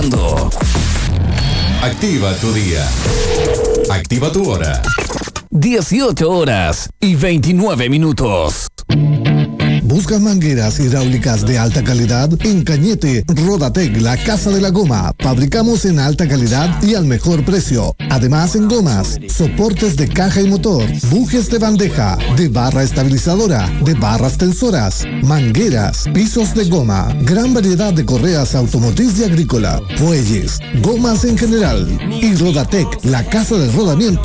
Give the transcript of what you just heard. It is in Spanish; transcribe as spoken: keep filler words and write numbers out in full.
Activa tu día. Activa tu hora. dieciocho horas y veintinueve minutos. ¿Buscas mangueras hidráulicas de alta calidad? En Cañete, Rodatec, la casa de la goma. Fabricamos en alta calidad y al mejor precio. Además, en gomas, soportes de caja y motor, bujes de bandeja, de barra estabilizadora, de barras tensoras, mangueras, pisos de goma, gran variedad de correas automotriz y agrícola, fuelles, gomas en general. Y Rodatec, la casa del rodamiento.